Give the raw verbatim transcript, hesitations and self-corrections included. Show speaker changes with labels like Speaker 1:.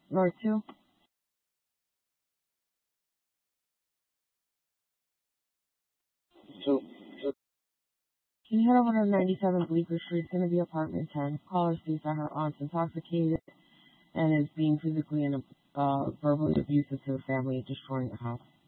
Speaker 1: Or two.
Speaker 2: Two.
Speaker 1: Can you head over to ninety-seven Bleecker Street, Kennedy Apartment ten? Caller states that her aunt's intoxicated and is being physically and uh, verbally abusive to the family, destroying the house.